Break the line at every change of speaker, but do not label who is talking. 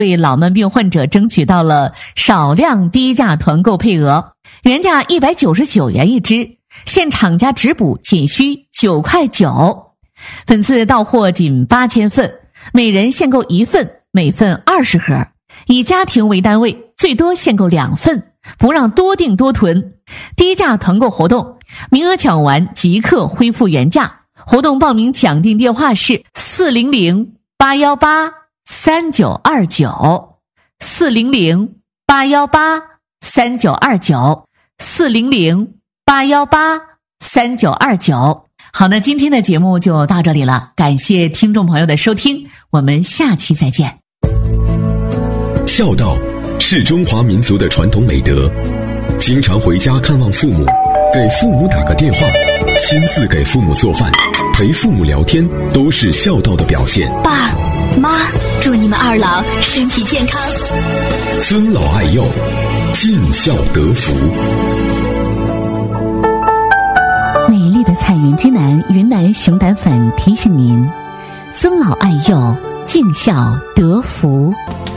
为老慢病患者争取到了少量低价团购配额，原价199元一支，现厂家直补仅需9块9，本次到货仅8000份，每人限购1份，每份20盒，以家庭为单位，最多限购2份，不让多订多囤。低价团购活动，名额抢完即刻恢复原价。活动报名抢订电话是400-818-3929，400-818-3929。好，那今天的节目就到这里了，感谢听众朋友的收听，我们下期再见。
孝道是中华民族的传统美德，经常回家看望父母，给父母打个电话，亲自给父母做饭，陪父母聊天，都是孝道的表现。
爸妈，祝你们二老身体健康，
尊老爱幼，尽孝得福。
美丽的彩云之南云南熊胆粉提醒您：尊老爱幼，尽孝得福。